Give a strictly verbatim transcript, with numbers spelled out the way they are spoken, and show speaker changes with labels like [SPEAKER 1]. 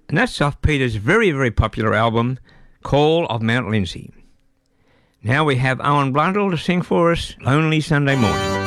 [SPEAKER 1] And that's off Peter's very, very popular album, Call of Mount Lindesay. Now we have Owen Blundell to sing for us, Lonely Sunday Morning.